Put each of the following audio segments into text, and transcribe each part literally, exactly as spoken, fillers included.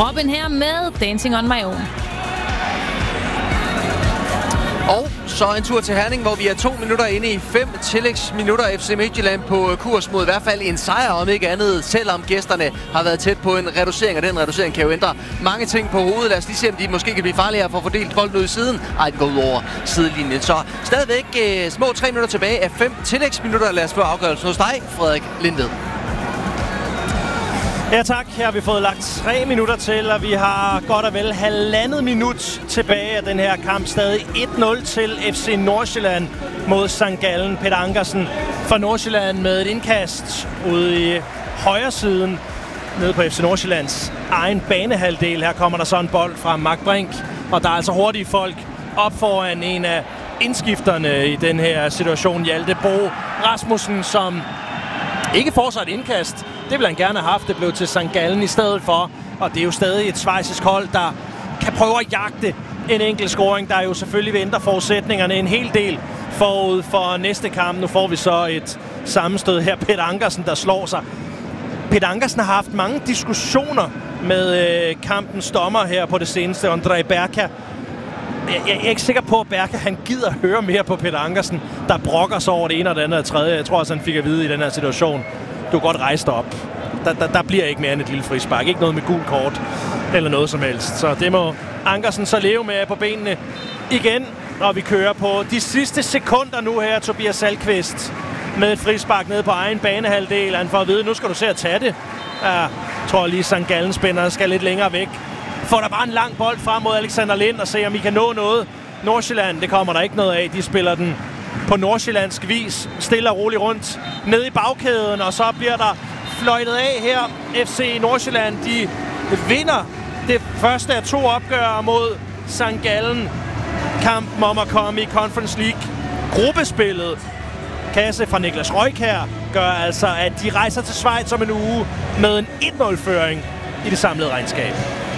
Robin her med Dancing on My Own. Og så en tur til Herning, hvor vi er to minutter inde i fem tillægsminutter. F C Midtjylland på kurs mod i hvert fald en sejr, om ikke andet, selvom gæsterne har været tæt på en reducering, og den reducering kan jo ændre mange ting på hovedet. Lad os lige se, om de måske kan blive farligere for at fordele bolden ud i siden. Ej, den går ud over sidelinjen. Så stadigvæk øh, små tre minutter tilbage af fem tillægsminutter. Lad os få afgørelsen hos dig, Frederik Lindved. Ja tak, her har vi fået lagt tre minutter til, og vi har godt og vel halvandet minut tilbage af den her kamp. Stadig et nul til F C Nordsjælland mod Sankt Gallen. Peter Ankersen fra Nordsjælland med et indkast ude i højre siden nede på F C Nordsjællands egen banehalvdel. Her kommer der så en bold fra Mark Brink, og der er altså hurtige folk op foran en af indskifterne i den her situation. Hjalte Bo Rasmussen, som ikke får sig et indkast. Det ville han gerne have haft. Det blev til Sankt Gallen i stedet for. Og det er jo stadig et schweizisk hold, der kan prøve at jagte en enkelt scoring, der jo selvfølgelig vil ændre forudsætningerne en hel del forud for næste kamp. Nu får vi så et sammenstød her. Peter Ankersen, der slår sig. Peter Ankersen har haft mange diskussioner med øh, kampens dommer her på det seneste. André Berka. Jeg, jeg er ikke sikker på, at Berka han gider høre mere på Peter Ankersen, der brokker sig over det ene og det andet og det tredje. Jeg tror også, han fik at vide i den her situation. Du kan godt rejse dig op. Der, der, der bliver ikke mere end et lille frispark. Ikke noget med gul kort eller noget som helst. Så det må Ankersen så leve med på benene igen. Og vi kører på de sidste sekunder nu her. Tobias Salkvist med et frispark nede på egen banehalvdel. Han får at vide, nu skal du se at tage det. Jeg tror lige, Sankt Gallen spænder skal lidt længere væk. Får der bare en lang bold frem mod Alexander Lind og se, om I kan nå noget. Nordsjælland, det kommer der ikke noget af. De spiller den på nordsjællandsk vis, stille og roligt rundt ned i bagkæden, og så bliver der fløjtet af her. F C Nordsjælland, de vinder det første af to opgør mod Sankt Gallen. Kampen om at komme i Conference League. Gruppespillet, kasse fra Niklas Røykær, gør altså, at de rejser til Schweiz om en uge med en et nul-føring i det samlede regnskab.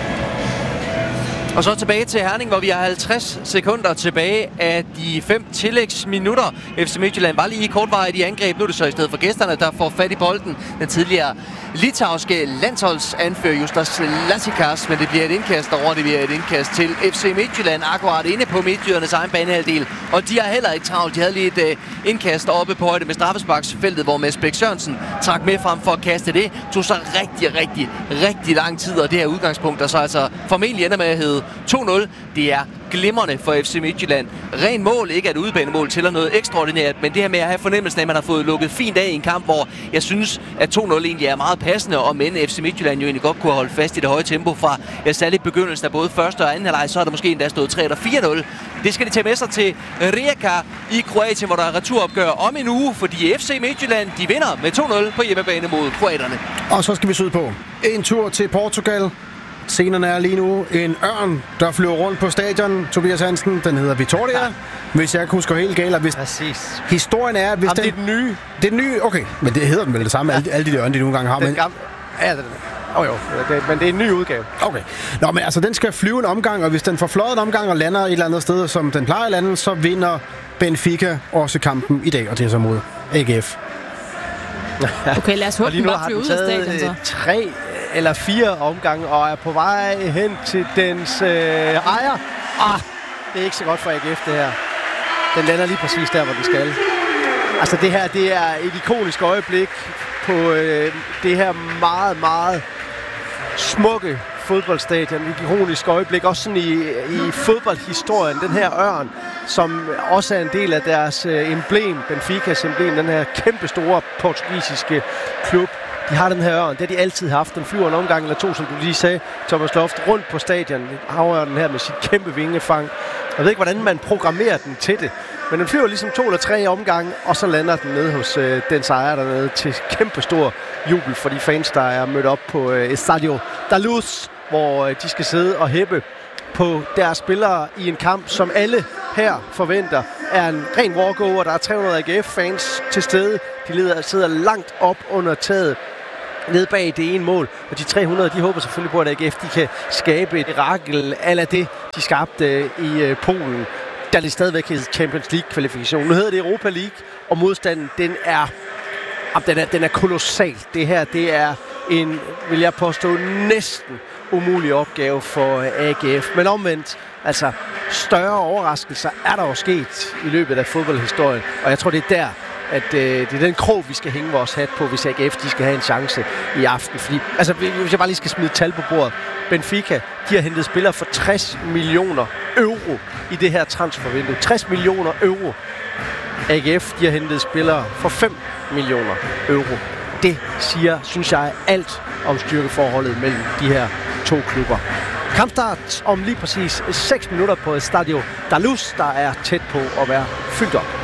Og så tilbage til Herning, hvor vi har halvtreds sekunder tilbage af de fem tillægsminutter. F C Midtjylland var lige kortvarigt i angreb. Nu er det så i stedet for gæsterne, der får fat i bolden. Den tidligere litauiske landsholdsanfører Justas Lasikas, men det bliver et indkast over. Det bliver et indkast til F C Midtjylland, akkurat inde på Midtjyllands egen banehalvdel. Og de har heller ikke travlt. De havde lige et uh, indkast oppe på højde med straffesparksfeltet, hvor Mads Bæk Sørensen trak med frem for at kaste det. Tog så rigtig, rigtig, rigtig lang tid, og det her udgangspunkt, der så altså formentlig ender med at hedde to nul. Det er glimrende for F C Midtjylland. Ren mål, ikke at udbanemål tæller noget ekstraordinært, men det her med at have fornemmelsen af, at man har fået lukket fint af i en kamp, hvor jeg synes, at to nul egentlig er meget passende, og men F C Midtjylland jo egentlig godt kunne holde fast i det høje tempo fra ja, særligt begyndelsen af både første og anden halvleg, så er der måske endda stået tre eller fire nul. Det skal de tage med sig til Rijeka i Kroatien, hvor der er returopgør om en uge, fordi F C Midtjylland, de vinder med to nul på hjemmebane mod kroaterne. Og så skal vi sydpå. En tur til Portugal. Scenerne er lige nu en ørn, der flyver rundt på stadion. Tobias Hansen, den hedder Vitória, ja. Hvis jeg husker helt galt. Hvis Præcis. Historien er... Hvis Jamen, den, det er den nye. Det er den nye, okay. Men det hedder den vel det samme, alle, alle de der ørn, de nogle gange har. Den men... gamle... Ja, det er oh, jo, det, men det er en ny udgave. Okay. Nå, men altså, den skal flyve en omgang, og hvis den får fløjet en omgang og lander et eller andet sted, som den plejer at lande, så vinder Benfica også kampen i dag, og det er så mod A G F. Okay, lad os håbe, den bare flyver ud af stadion så. tre eller fire omgange, og er på vej hen til dens øh, ejer. Ah, det er ikke så godt for A G F, det her. Den lander lige præcis der, hvor den skal. Altså, det her, det er et ikonisk øjeblik på øh, det her meget, meget smukke fodboldstadion. Et ikonisk øjeblik, også sådan i, i fodboldhistorien. Den her ørn, som også er en del af deres øh, emblem, Benficas emblem, den her kæmpe store portugisiske klub. De har den her ørn, det har de altid haft. Den flyver en omgang eller to, som du lige sagde, Thomas Loft, rundt på stadion. Havørnen her med sit kæmpe vingefang. Jeg ved ikke, hvordan man programmerer den til det, men den flyver ligesom to eller tre omgange, og så lander den nede hos øh, den sejr dernede til kæmpe stor jubel for de fans, der er mødt op på øh, Estadio da Luz, hvor øh, de skal sidde og hæppe på deres spillere i en kamp, som alle her forventer er en ren walkover. Der er tre hundrede A G F-fans til stede. De leder, sidder langt op under taget nede bag det ene mål, og de tre hundrede, de håber selvfølgelig på, at A G F de kan skabe et mirakel ala det, de skabte i uh, Polen, da det stadigvæk hedder Champions League-kvalifikation. Nu hedder det Europa League, og modstanden, den er, den er, den er kolossal. Det her, det er en, vil jeg påstå, næsten umulig opgave for A G F. Men omvendt, altså større overraskelser er der jo sket i løbet af fodboldhistorien. Og jeg tror, det er der, at øh, det er den krog, vi skal hænge vores hat på, hvis A G F de skal have en chance i aften. Fordi, altså, hvis jeg bare lige skal smide tal på bordet. Benfica, de har hentet spillere for tres millioner euro i det her transfervindue. tres millioner euro. A G F, de har hentet spillere for fem millioner euro. Det siger, synes jeg, alt om styrkeforholdet mellem de her to klubber. Kampstart om lige præcis seks minutter på Estadio da Luz, der er tæt på at være fyldt op.